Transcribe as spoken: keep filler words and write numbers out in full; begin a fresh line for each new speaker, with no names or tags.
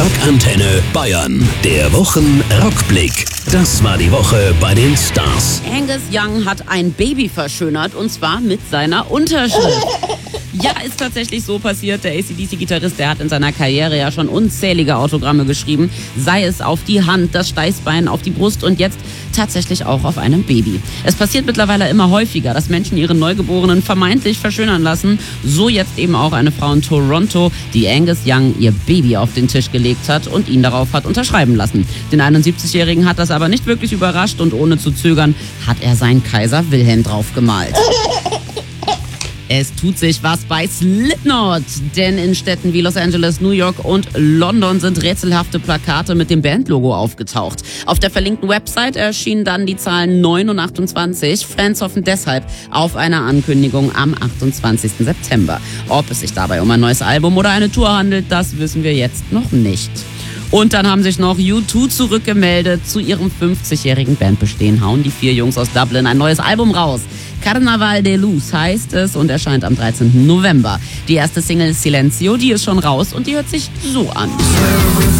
Rockantenne Bayern. Der Wochen-Rockblick. Das war die Woche bei den Stars.
Angus Young hat ein Baby verschönert, und zwar mit seiner Unterschrift. Ja, ist tatsächlich so passiert. Der A C D C-Gitarrist, der hat in seiner Karriere ja schon unzählige Autogramme geschrieben. Sei es auf die Hand, das Steißbein, auf die Brust und jetzt tatsächlich auch auf einem Baby. Es passiert mittlerweile immer häufiger, dass Menschen ihre Neugeborenen vermeintlich verschönern lassen. So jetzt eben auch eine Frau in Toronto, die Angus Young ihr Baby auf den Tisch gelegt hat und ihn darauf hat unterschreiben lassen. Den einundsiebzigjährigen hat das aber nicht wirklich überrascht und ohne zu zögern hat er seinen Kaiser Wilhelm draufgemalt. Es tut sich was bei Slipknot, denn in Städten wie Los Angeles, New York und London sind rätselhafte Plakate mit dem Bandlogo aufgetaucht. Auf der verlinkten Website erschienen dann die Zahlen neun und achtundzwanzig. Fans hoffen deshalb auf eine Ankündigung am achtundzwanzigsten September. Ob es sich dabei um ein neues Album oder eine Tour handelt, das wissen wir jetzt noch nicht. Und dann haben sich noch U zwei zurückgemeldet. Zu ihrem fünfzigjährigen Bandbestehen hauen die vier Jungs aus Dublin ein neues Album raus. Carnaval de Luz heißt es und erscheint am dreizehnten November. Die erste Single Silencio, die ist schon raus und die hört sich so an.